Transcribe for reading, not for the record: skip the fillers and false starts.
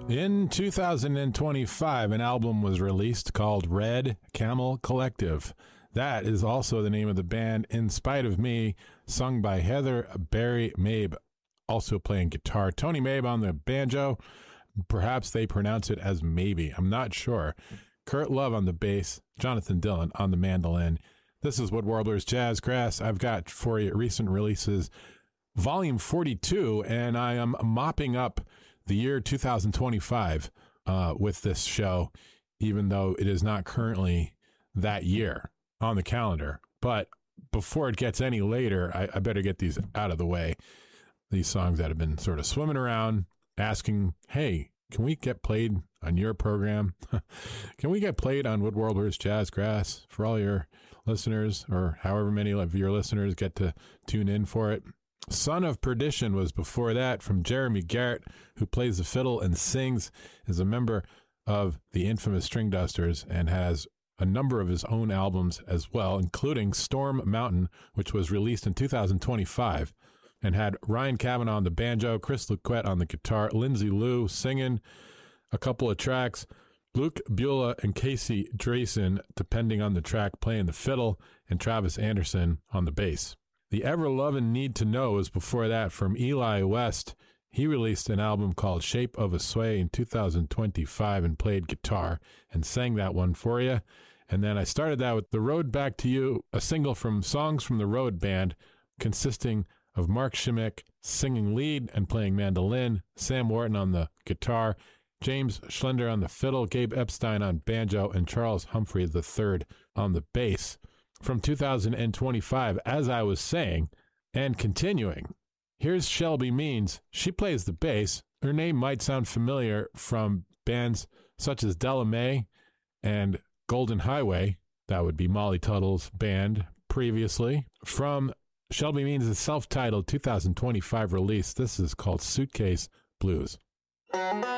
In 2025, an album was released called Red Camel Collective. That is also the name of the band, In Spite of Me, sung by Heather Barry Mabe, also playing guitar. Tony Mabe on the banjo. Perhaps they pronounce it as maybe. I'm not sure. Kurt Love on the bass. Jonathan Dillon on the mandolin. This is Wood Warblers Jazz Grass. I've got for you recent releases, Volume 42, and I am mopping up the year 2025 with this show, even though it is not currently that year on the calendar. But before it gets any later, I better get these out of the way. These songs that have been sort of swimming around, asking, hey, can we get played on your program? Can we get played on Wood Warblers Jazz Grass for all your listeners, or however many of your listeners get to tune in for it? Son of Perdition was before that, from Jeremy Garrett, who plays the fiddle and sings, is a member of the infamous String Dusters, and has a number of his own albums as well, including Storm Mountain, which was released in 2025, and had Ryan Kavanaugh on the banjo, Chris Luquette on the guitar, Lindsay Lou singing a couple of tracks, Luke Beulah and Casey Drayson, depending on the track, playing the fiddle, and Travis Anderson on the bass. The Ever Lovin' Need to Know was before that, from Eli West. He released an album called Shape of a Sway in 2025 and played guitar and sang that one for you. And then I started that with The Road Back to You, a single from Songs from the Road Band, consisting of Mark Shimmick singing lead and playing mandolin, Sam Wharton on the guitar, James Schlender on the fiddle, Gabe Epstein on banjo, and Charles Humphrey III on the bass. From 2025, as I was saying, and continuing, here's Shelby Means. She plays the bass. Her name might sound familiar from bands such as Della Mae and Golden Highway. That would be Molly Tuttle's band previously. From Shelby Means' self-titled 2025 release, this is called Suitcase Blues.